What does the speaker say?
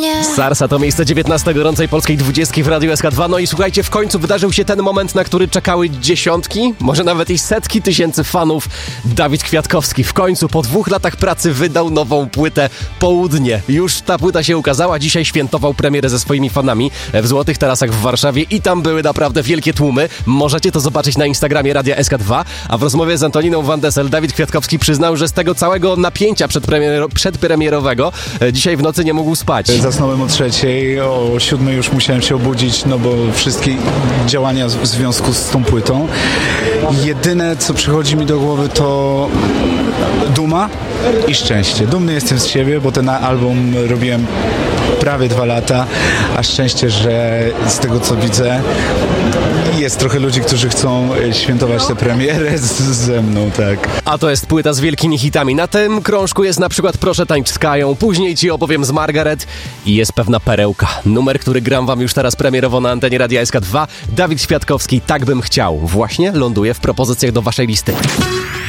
mnie. Sarsa to miejsce 19 gorącej polskiej 20 w Radiu SK2. No i słuchajcie, w końcu wydarzył się ten moment, na który czekały dziesiątki, może nawet i setki tysięcy fanów. Dawid Kwiatkowski w końcu po 2 latach pracy wydał nową płytę Południe. Już ta płyta się ukazała, dzisiaj świętował premierę ze swoimi fanami w Złotych Tarasach w Warszawie i tam były naprawdę wielkie tłumy. Możecie to zobaczyć na Instagramie Radia SK2, a w rozmowie z Antoniną Van Dessel Dawid Kwiatkowski przyznał, że z tego całego napięcia przedpremierowego dzisiaj w nocy nie mógł spać. Zasnąłem o 3:00, o 7:00 już musiałem się obudzić, no bo wszystkie działania w związku z tą płytą. Jedyne, co przychodzi mi do głowy, to duma i szczęście. Dumny jestem z siebie, bo ten album robiłem prawie 2 lata, a szczęście, że z tego co widzę jest trochę ludzi, którzy chcą świętować tę premierę ze mną, tak. A to jest płyta z wielkimi hitami. Na tym krążku jest na przykład Proszę tańcz z Kają, później ci opowiem z Margaret i jest pewna perełka. Numer, który gram wam już teraz premierowo na antenie Radia SK2. Dawid Kwiatkowski, Tak bym chciał. Właśnie ląduje w propozycjach do waszej listy.